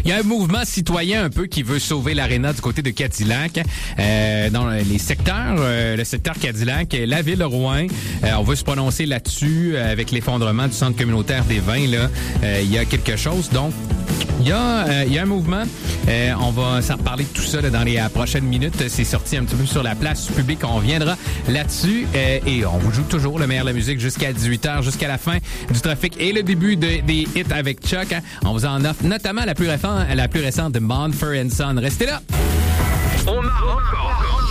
Il y a un mouvement citoyen un peu qui veut sauver l'aréna du côté de Cadillac. Dans les secteurs, le secteur Cadillac, la ville de Rouen, on veut se prononcer là-dessus avec l'effondrement du centre communautaire des vins. Là, il y a quelque chose. Donc, il y a un mouvement. On va s'en reparler de tout ça là, dans les prochaines minutes. C'est sorti un petit peu sur la place publique. On reviendra là-dessus. Et on vous joue toujours le meilleur de la musique jusqu'à 18h, jusqu'à la fin du trafic et le début des hits avec Chuck. On vous en offre notamment la plus récente de Mumford & Son. Restez là! On a encore